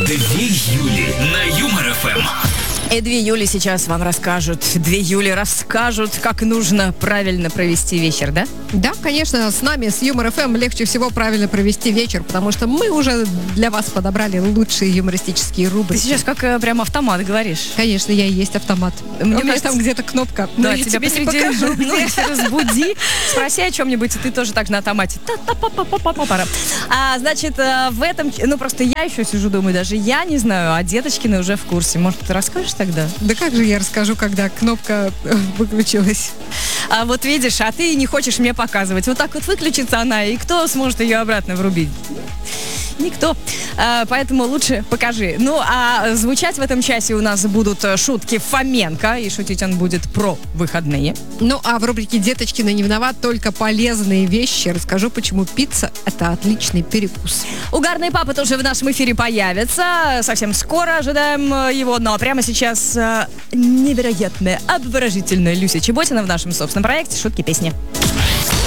Две Юли на Юмор ФМ. И 2 Юли сейчас вам расскажут. 2 Юли расскажут, как нужно правильно провести вечер, да? Да, конечно, с нами, с Юмор ФМ, легче всего правильно провести вечер, потому что мы уже для вас подобрали лучшие юмористические Ты рубрики. сейчас как прям автомат говоришь. Конечно, я и есть автомат. Мне У меня кажется, там где-то кнопка. Да, Но я тебя тебе не посреди покажу. ночи разбуди, спроси о чем-нибудь, и ты тоже так на автомате. Значит, в этом... Ну, просто я еще сижу, думаю, даже я не знаю, а деточкины уже в курсе. Может, ты расскажешь тогда? Да как же я расскажу, когда кнопка выключилась? А вот видишь, а ты не хочешь мне показывать. Вот так вот выключится она, и кто сможет ее обратно врубить? Никто. Поэтому лучше покажи. Ну, а звучать в этом часе у нас будут шутки Фоменко, и шутить он будет про выходные. Ну, а в рубрике «Деточкина не виноват», только полезные вещи. Расскажу, почему пицца – это отличный перекус. Угарные папы тоже в нашем эфире появятся. Совсем скоро ожидаем его. Но прямо сейчас невероятная, обворожительная Люся Чеботина в нашем собственном проекте «Шутки песни».